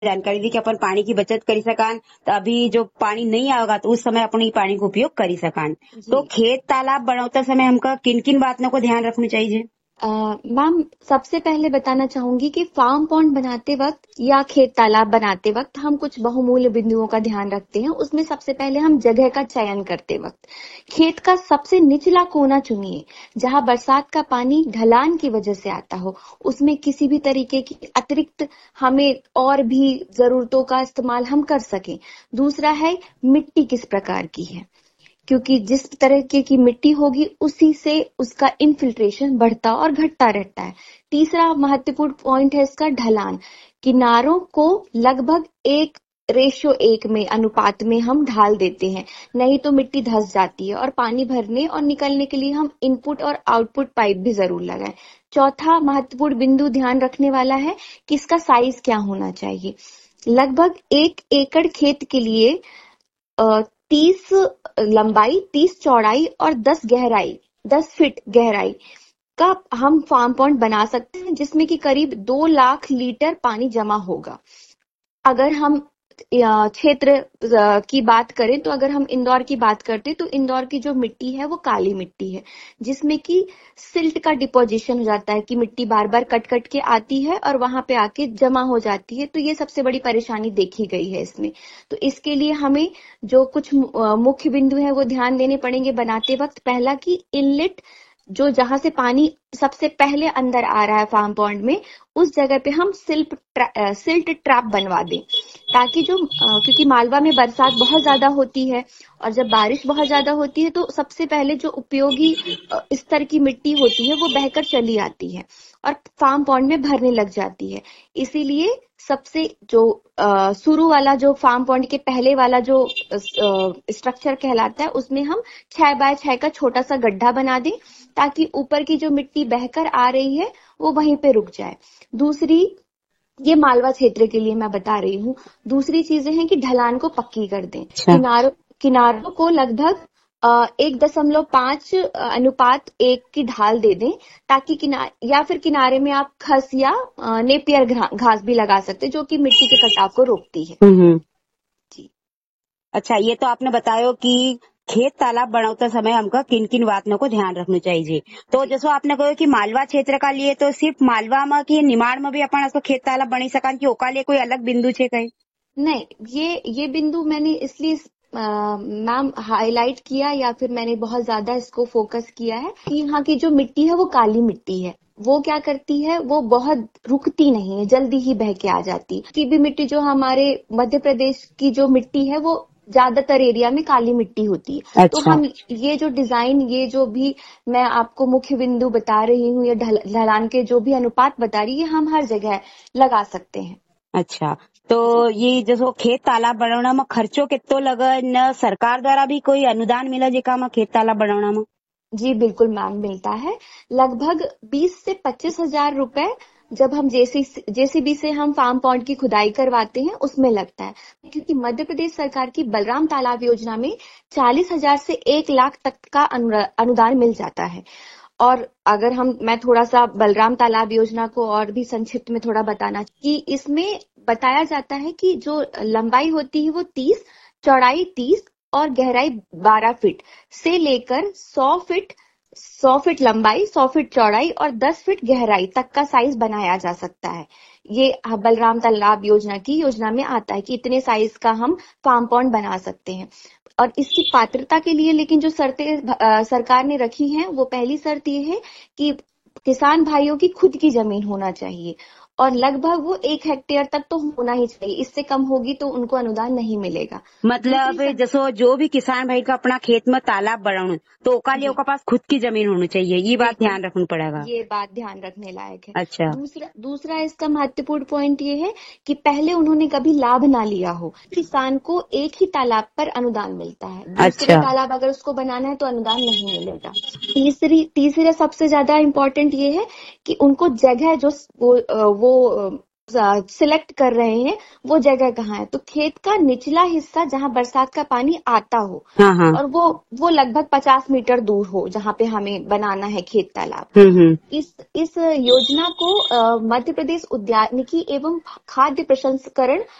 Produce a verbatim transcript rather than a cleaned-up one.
जानकारी दी कि अपन पानी की बचत करी सकान, तो अभी जो पानी नहीं आएगा तो उस समय अपन ई पानी का उपयोग करी सकान। तो जी। खेत तालाब बनाते समय हमका किन किन बातों को ध्यान रखना चाहिए? अ, मैम सबसे पहले बताना चाहूंगी कि फार्म पॉन्ड बनाते वक्त या खेत तालाब बनाते वक्त हम कुछ बहुमूल्य बिंदुओं का ध्यान रखते हैं। उसमें सबसे पहले हम जगह का चयन करते वक्त खेत का सबसे निचला कोना चुनिए, जहां बरसात का पानी ढलान की वजह से आता हो। उसमें किसी भी तरीके की अतिरिक्त हमें और भी जरूरतों का इस्तेमाल हम कर सकें। दूसरा है मिट्टी किस प्रकार की है, क्योंकि जिस तरीके की मिट्टी होगी उसी से उसका इनफिल्ट्रेशन बढ़ता और घटता रहता है। तीसरा महत्वपूर्ण पॉइंट है इसका ढलान। किनारों को लगभग एक रेशियो एक में अनुपात में हम ढाल देते हैं, नहीं तो मिट्टी धंस जाती है। और पानी भरने और निकलने के लिए हम इनपुट और आउटपुट पाइप भी जरूर लगाएं। चौथा महत्वपूर्ण बिंदु ध्यान रखने वाला है कि इसका साइज क्या होना चाहिए। लगभग एक एकड़ खेत के लिए तीस लंबाई, तीस चौड़ाई और दस गहराई, दस फीट गहराई का हम फार्म पॉन्ड बना सकते हैं, जिसमें कि करीब दो लाख लीटर पानी जमा होगा। अगर हम अ, क्षेत्र अ, की बात करें तो अगर हम इंदौर की बात करते हैं तो इंदौर की जो मिट्टी है वो काली मिट्टी है, जिसमें कि सिल्ट का डिपोजिशन हो जाता है कि मिट्टी बार बार कट कट के आती है और वहां पे आके जमा हो जाती है। तो ये सबसे बड़ी परेशानी देखी गई है इसमें। तो इसके लिए हमें जो कुछ अ, मुख्य बिंदु हैं वो ध्यान देने पड़ेंगे बनाते वक्त। पहला कि इनलेट, जो जहां से पानी सबसे पहले अंदर आ रहा है फार्म पॉन्ड में, उस जगह पे हम सिल्प ट्रा, सिल्ट ट्रैप बनवा दें, ताकि जो अ, क्योंकि मालवा में बरसात बहुत ज्यादा होती है और जब बारिश बहुत ज्यादा होती है तो सबसे पहले जो उपयोगी अ, स्तर की मिट्टी होती है वो बहकर चली आती है और फार्म पॉन्ड में भरने लग जाती है। इसीलिए सबसे जो अ, शुरू वाला जो फार्म पॉन्ड के पहले वाला जो स्ट्रक्चर कहलाता है, उसमें हम छह बाय छह का छोटा सा गड्ढा बना दें, ताकि ऊपर की जो मिट्टी बहकर आ रही है वो वहीं पे रुक जाए। दूसरी, ये मालवा क्षेत्र के लिए मैं बता रही हूँ। दूसरी चीजें हैं कि ढलान को पक्की कर दें। अच्छा। किनारों किनारों को लगभग अ, एक दशमलव पांच अनुपात एक की ढाल दे दें, ताकि किनारे या फिर किनारे में आप खस या अ, नेपियर घा- घास भी लगा सकते हैं, जो कि मिट्टी के कटाव को रोकती है। हम्म। जी। अच्छा, ये तो आपने बतायो कि खेत तालाब बनाते समय हमका किन किन बातों को ध्यान रखना चाहिए। तो जी। जैसे आपने कहो कि मालवा क्षेत्र का लिए तो सिर्फ मालवा में कि निमाड़ में भी अपन ऐसा खेत तालाब बनी सकान कि ओका लिए कोई अलग बिंदु छे कहीं? नहीं, ये ये बिंदु मैंने इसलिए अ, मैम हाईलाइट किया या फिर मैंने बहुत ज्यादा इसको फोकस किया है कि यहाँ की जो मिट्टी है वो काली मिट्टी है। वो क्या करती है, वो बहुत रुकती नहीं है, जल्दी ही बह के आ जाती है। की भी मिट्टी जो हमारे मध्य प्रदेश की जो मिट्टी है वो ज्यादातर एरिया में काली मिट्टी होती है। तो अच्छा। हम ये जो डिजाइन, ये जो भी मैं आपको मुख्य बिंदु बता रही हूँ, ये ढल, ढलान के जो भी अनुपात बता रही है, हम हर जगह लगा सकते हैं। अच्छा, तो जी। ये जैसे खेत तालाब बनाने में खर्चो कितो लगे न सरकार द्वारा भी कोई अनुदान मिला जेका में खेत तालाब बनाने में? जी बिल्कुल मैम, मिलता है। लगभग बीस से पच्चीस हजार रुपए जब हम जेसी जेसीबी से हम फार्म पॉन्ड की खुदाई करवाते हैं उसमें लगता है, क्योंकि मध्य प्रदेश सरकार की बलराम तालाब योजना में चालीस हजार से एक लाख तक का अनु- अनुदान मिल जाता है। और अगर हम मैं थोड़ा सा बलराम तालाब योजना को और भी संक्षिप्त में थोड़ा बताना कि इसमें बताया जाता है कि जो लंबाई होती है वो तीस, चौड़ाई तीस और गहराई बारह फीट से लेकर सौ फीट, सौ फीट लंबाई, सौ फीट चौड़ाई और दस फीट गहराई तक का साइज बनाया जा सकता है। ये बलराम तालाब योजना की योजना में आता है कि इतने साइज का हम फार्म पॉन्ड बना सकते हैं। और इसकी पात्रता के लिए लेकिन जो शर्तें अ, सरकार ने रखी हैं, वो पहली शर्त ये है कि किसान भाइयों की खुद की जमीन होना चाहिए और लगभग वो एक हेक्टेयर तक तो होना ही चाहिए। इससे कम होगी तो उनको अनुदान नहीं मिलेगा। दूसरी मतलब शर्त। जैसे जो भी किसान भाई का अपना खेत में तालाब बनाना तो ओका लिए जी ओका पास खुद की जमीन होनी चाहिए, ये बात बिल्कुल, ध्यान रखना पड़ेगा। ये बात ध्यान रखने लायक है। अच्छा। दूसरा दूसरा इसका महत्वपूर्ण पॉइंट ये है कि पहले उन्होंने कभी लाभ ना लिया हो। किसान को एक ही तालाब पर अनुदान मिलता है, दूसरे अच्छा। तालाब अगर उसको बनाना है तो अनुदान नहीं मिलेगा। तीसरी तीसरा सबसे ज्यादा इम्पोर्टेंट ये है कि उनको जगह जो वो, वो सिलेक्ट कर रहे हैं वो जगह कहाँ है। तो खेत का निचला हिस्सा जहाँ बरसात का पानी आता हो, हाँ हाँ। और वो वो लगभग पचास मीटर दूर हो जहाँ पे हमें बनाना है खेत तालाब। हम्म हम्म। इस इस योजना को अ, मध्य प्रदेश उद्यानिकी एवं खाद्य प्रसंस्करण